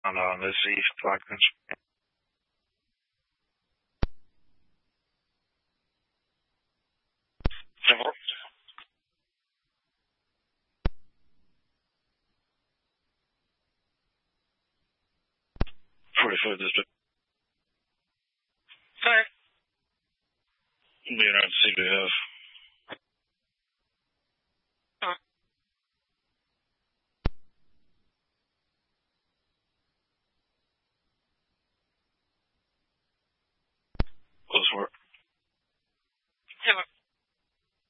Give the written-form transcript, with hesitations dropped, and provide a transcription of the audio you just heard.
on this East Watkins. 44 district. Sorry. Be around CBF. Close work. Hey,